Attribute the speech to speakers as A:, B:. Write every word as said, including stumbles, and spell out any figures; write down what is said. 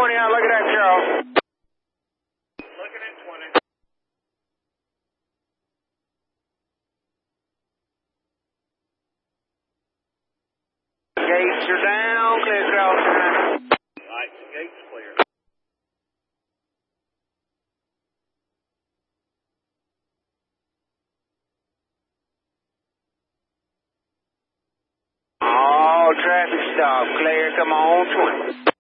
A: twenty out, look at that, Charles.
B: Looking at twenty.
A: Gates are down, clear crossing.
B: Lights and gates clear.
A: All traffic stop, clear, come on, twenty.